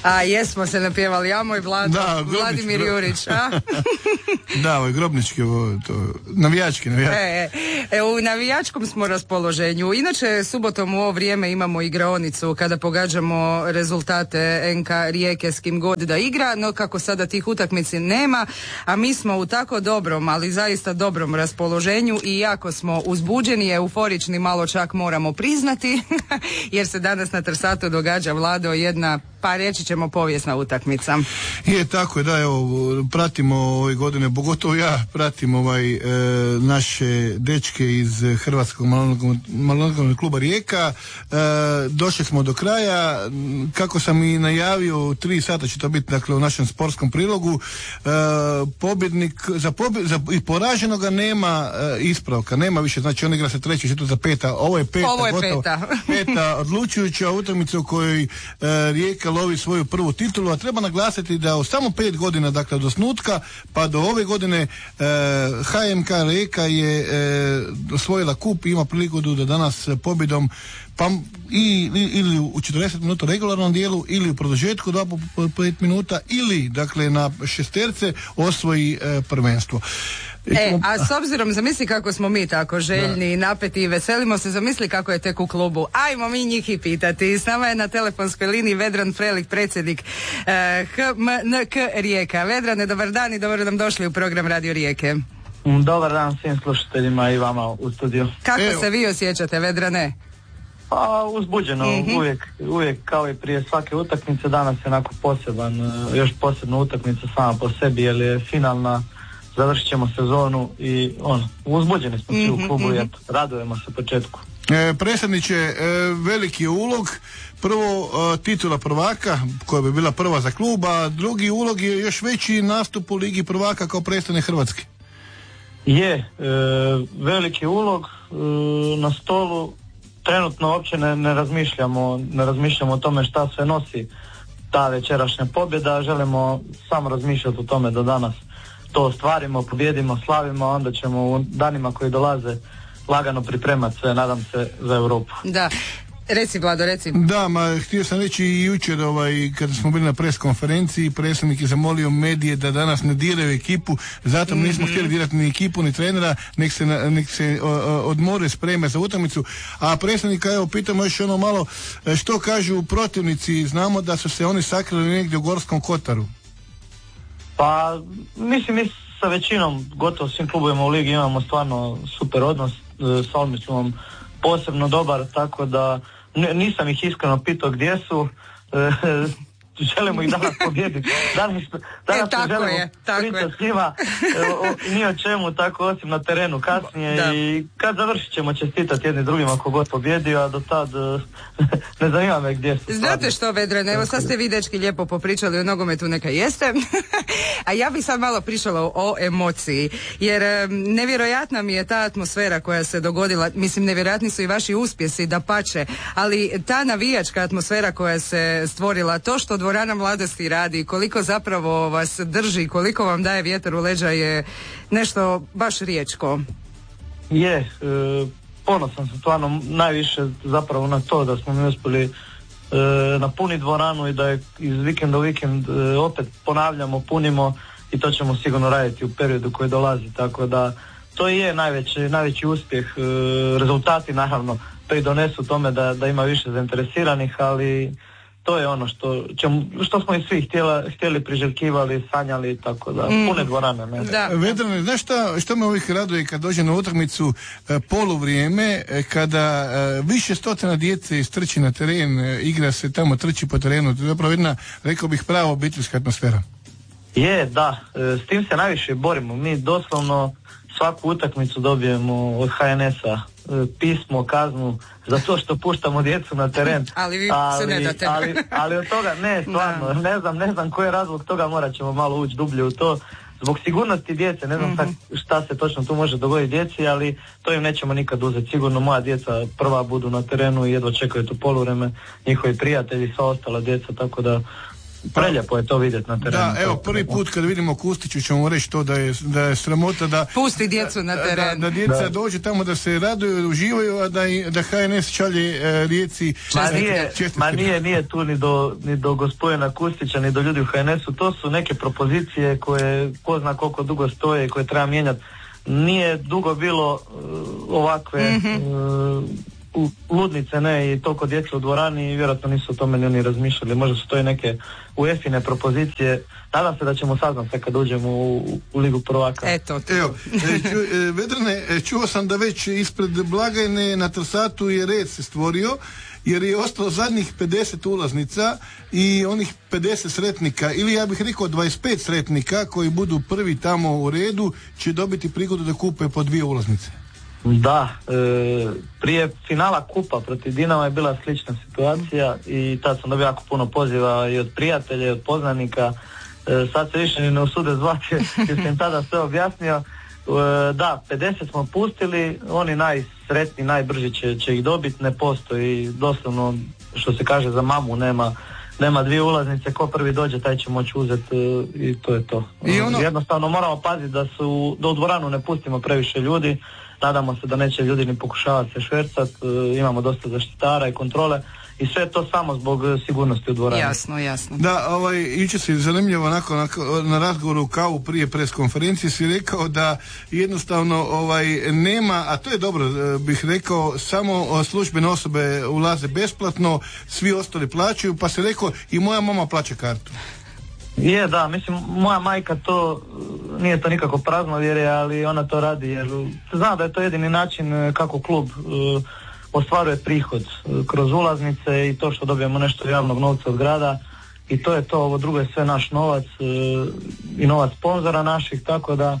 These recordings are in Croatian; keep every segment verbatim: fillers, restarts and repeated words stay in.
A jesmo se napjevali, ja moj Vlado, da, Vladimir gro... Jurić, a? Da, ovo je grobnički, ovo, to, navijački, navijački. E, e, u navijačkom smo raspoloženju. Inače, subotom u ovo vrijeme imamo igraonicu kada pogađamo rezultate N K Rijeke s kim god da igra, no kako sada tih utakmici nema, a mi smo u tako dobrom, ali zaista dobrom raspoloženju i jako smo uzbuđeni, euforični, malo čak moramo priznati, jer se danas na Trsatu događa, Vlado, jedna, pa reći ćemo, povijesna utakmica. Je, tako je, da, evo, pratimo ove godine, pogotovo ja pratim ovaj, e, naše dečke iz Hrvatskog malogolnog kluba Rijeka. E, došli smo do kraja, kako sam i najavio, u tri sata će to biti, dakle, u našem sportskom prilogu. E, pobjednik, za, pobjed, za i poraženoga nema e, ispravka, nema više, znači on igra se treći, četvrta, za peta, ovo je peta, ovo je gotovo, peta. peta odlučujuća utakmica u kojoj e, Rijeka lovi svoju prvu titulu, a treba naglasiti da u samo pet godina, dakle od osnutka pa do ove godine e, H M K Rijeka je e, osvojila kup i ima priliku da danas pobjedom pa i, ili u četrdeset minuta regularnom dijelu ili u produžetku dva po pet minuta ili dakle na šesterce osvoji e, prvenstvo. E, a s obzirom, zamisli kako smo mi tako željni, da. napeti i veselimo se, zamisli kako je tek u klubu. Ajmo mi njih i pitati. S nama je na telefonskoj liniji Vedran Frelik, predsjednik eh, H M N K Rijeka. Vedrane, dobar dan i dobro nam došli u program Radio Rijeke. Dobar dan svim slušateljima i vama u studiju. Kako Evo. se vi osjećate, Vedrane? Pa uzbuđeno, mm-hmm. uvijek, uvijek kao i prije svake utakmice, danas je onako poseban, još posebna utakmica sama po sebi, jer je finalna, završit ćemo sezonu i ono, uzbuđeni smo svi mm-hmm, u klubu mm-hmm. i radujemo se početku. E, predsjedniče, e, veliki je ulog, prvo e, titula prvaka koja bi bila prva za klub, a drugi ulog je još veći nastup u Ligi prvaka kao predstavnik Hrvatske. Je, e, veliki ulog e, na stolu. Trenutno uopće ne, ne razmišljamo ne razmišljamo o tome šta sve nosi ta večerašnja pobjeda, želimo samo razmišljati o tome da danas to ostvarimo, pobjedimo, slavimo, a onda ćemo u danima koji dolaze lagano pripremati sve, nadam se, za Europu. Da. Reci, Vlado, reci. Da, ma htio sam reći i jučer, ovaj, kada smo bili na pres konferenciji, predsjednik je zamolio medije da danas ne diraju ekipu, zato mm-hmm. nismo htjeli dirati ni ekipu ni trenera, nek se, nek se o, o, odmore, spreme za utakmicu. A predsjednika, evo, pitamo još ono malo, što kažu protivnici, znamo da su se oni sakrili negdje u Gorskom Kotaru. Pa, mislim, mi sa većinom, gotovo svim klubovima u ligi imamo stvarno super odnos, s Olmićom posebno dobar, tako da nisam ih iskreno pitao gdje su, želimo ih danas pobijediti. Danas, danas e, tako želimo je, tako pričati s njima, o, ni o čemu, tako osim na terenu kasnije da. I kad završit ćemo čestitati jedni drugima ko god pobjedio, a do tad ne zanima me gdje su. Znate što, Vedrane, evo sad ste vi dečki lijepo popričali o nogometu, neka jeste, a ja bih sad malo pričala o emociji, jer nevjerojatna mi je ta atmosfera koja se dogodila, mislim nevjerojatni su i vaši uspjesi, dapače, ali ta navijačka atmosfera koja se stvorila, to što dvorana Mladosti radi, koliko zapravo vas drži, koliko vam daje vjetar u leđa je nešto baš riječko. Je, e, ponosan sam stvarno najviše zapravo na to da smo mi uspjeli e, napuniti dvoranu i da je iz vikenda u vikend e, opet ponavljamo, punimo i to ćemo sigurno raditi u periodu koji dolazi, tako da to je najveći, najveći uspjeh, e, rezultati naravno pridonesu tome da, da ima više zainteresiranih, ali to je ono što, ćemo, što smo i svi htjela, htjeli, priželjkivali, sanjali, tako da, mm. pune dvorane. Ne? Da. Vedrane, znaš šta, što me uvijek raduje kad dođe na utakmicu e, poluvrijeme, e, kada e, više stotina djece istrči na teren, e, igra se tamo, trči po terenu, to je zapravo jedna, rekao bih, prava obiteljska atmosfera. Je, da, e, s tim se najviše borimo. Mi doslovno svaku utakmicu dobijemo od H N S-a pismo, kaznu za to što puštamo djecu na teren. Ali vi ali, se ne date. ali, ali od toga ne, stvarno, ne znam, ne znam koji je razlog toga, morat ćemo malo ući dublje u to. Zbog sigurnosti djece, ne znam mm-hmm. šta se točno tu može dogoditi djeci, ali to im nećemo nikad uzeti. Sigurno moja djeca prva budu na terenu i jedva čekaju to poluvreme, njihovi prijatelji, sva ostala djeca, tako da preljepo je to vidjeti na terenu. Da, evo, prvi put kad vidimo Kustiću ćemo reći to da je, da je sramota da... Pusti djecu na teren. Da, da djeca da. dođe tamo da se raduju, uživaju, a da, da H N S šalje e, Rijeci... Ma nije, ma nije, nije tu ni do, ni do gospodina Kustića, ni do ljudi u H N S-u, to su neke propozicije koje ko zna koliko dugo stoje i koje treba mijenjati. Nije dugo bilo uh, ovakve mm-hmm. uh, u ludnice, ne, i toliko djece u dvorani i vjerojatno nisu o tome ni oni razmišljali. Možda su to i neke U E F I-ne propozicije. Nadam se da ćemo saznati sve kad uđemo u, u Ligu prvaka. Eto. Evo, ču, Vedrane, čuo sam da već ispred blagajne na Trsatu je red se stvorio, jer je ostalo zadnjih pedeset ulaznica i onih pedeset sretnika, ili ja bih rekao dvadeset pet sretnika koji budu prvi tamo u redu će dobiti prigodu da kupe po dvije ulaznice. Da, e, prije finala kupa protiv Dinama je bila slična situacija i tad sam dobio jako puno poziva i od prijatelja i od poznanika. E, sad se više ni ne usude zvati jer sam im tada sve objasnio. E, da, pedeset smo pustili, oni najsretniji, najbrži će, će ih dobiti, ne postoji doslovno što se kaže za mamu, nema nema dvije ulaznice, ko prvi dođe taj će moći uzeti e, i to je to. I ono... Jednostavno moramo paziti da su, da u dvoranu ne pustimo previše ljudi. Nadamo se da neće ljudi ni pokušavati se švercati, e, imamo dosta zaštitara i kontrole i sve to samo zbog sigurnosti u dvorani. Jasno, jasno. Da, ovaj, jučer si zanimljivo onako na, na razgovoru kavu prije pres konferencije si rekao da jednostavno ovaj, nema, a to je dobro, bih rekao, samo službene osobe ulaze besplatno, svi ostali plaćaju, pa si rekao i moja mama plaća kartu. Je, da, mislim, moja majka to, nije to nikako praznovjerje, ali ona to radi jer zna da je to jedini način kako klub uh, ostvaruje prihod uh, kroz ulaznice i to što dobijemo nešto javnog novca od grada i to je to, ovo drugo je sve naš novac uh, i novac sponzora naših, tako da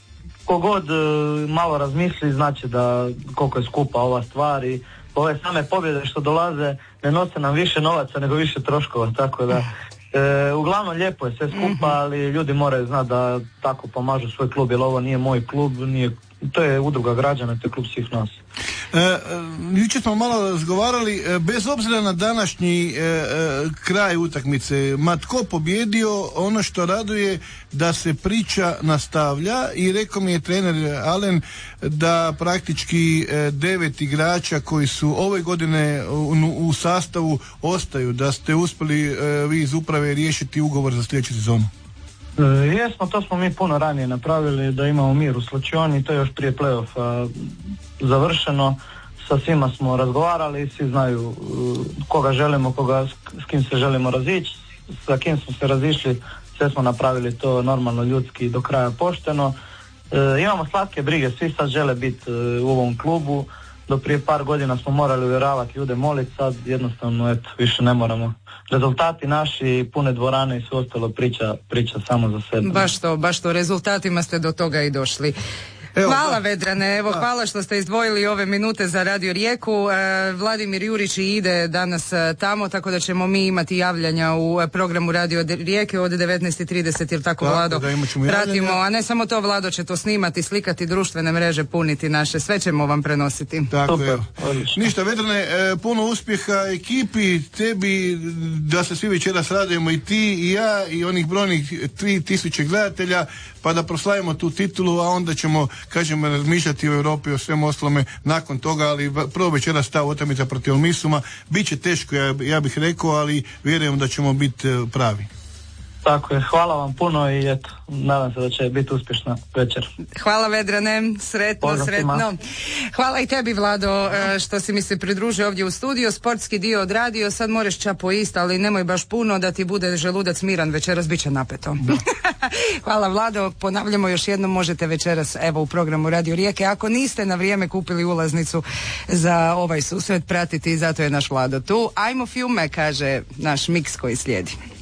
kogod uh, malo razmisli znači da koliko je skupa ova stvar i ove same pobjede što dolaze ne nose nam više novaca nego više troškova, tako da E, uglavnom lijepo je sve skupa, ali ljudi moraju znati da tako pomažu svoj klub, jer ovo nije moj klub, nije, to je udruga građana, to je klub svih nas. E, e, jučer smo malo razgovarali, e, bez obzira na današnji e, e, kraj utakmice, ma tko pobjedio, ono što raduje da se priča nastavlja i rekao mi je trener Alen da praktički e, devet igrača koji su ove godine u, u sastavu ostaju, da ste uspjeli e, vi iz uprave riješiti ugovor za sljedeću sezonu. E, jesmo, to smo mi puno ranije napravili, da imamo mir u Slačioni, to je još prije play-offa završeno, sa svima smo razgovarali, svi znaju uh, koga želimo, koga, s, s kim se želimo razići, sa kim smo se razišli, sve smo napravili to normalno, ljudski, do kraja pošteno. E, imamo slatke brige, svi sad žele biti uh, u ovom klubu, do prije par godina smo morali uvjeravati ljude, moliti, sad jednostavno eto, više ne moramo. Rezultati naši, pune dvorane i sve ostalo priča, priča samo za sebe. Baš to, baš to, rezultatima ste do toga i došli. Evo, hvala da. Vedrane, evo da. Hvala što ste izdvojili ove minute za Radio Rijeku. E, Vladimir Jurić ide danas e, tamo, tako da ćemo mi imati javljanja u e, programu Radio Rijeke od devetnaest i trideset, jer tako, tako Vlado pratimo, a ne samo to, Vlado će to snimati, slikati, društvene mreže, puniti naše, sve ćemo vam prenositi. Tako je. Ništa, Vedrane, e, puno uspjeha ekipi, tebi, da se svi večeras radujemo i ti i ja i onih brojnih tri tisuće gledatelja, pa da proslavimo tu titulu, a onda ćemo, kažemo, razmišljati o Europi, o svemu ostalome nakon toga, ali prvo večeras ta utakmica protiv Olmisuma biće teško, ja, ja bih rekao, ali vjerujem da ćemo biti pravi. Tako je, hvala vam puno i eto, nadam se da će biti uspješna večer. Hvala Vedrane, sretno, Pozdrav sretno. Ima. Hvala i tebi, Vlado, što si mi se pridružio ovdje u studiju, sportski dio odradio, sad moraš čapo ist, ali nemoj baš puno da ti bude želudac miran, večeras bit će napeto. Hvala Vlado, ponavljamo još jednom, možete večeras evo u programu Radio Rijeke, ako niste na vrijeme kupili ulaznicu za ovaj susret, pratiti, zato je naš Vlado tu. Ajmo filme, kaže naš miks koji slijedi.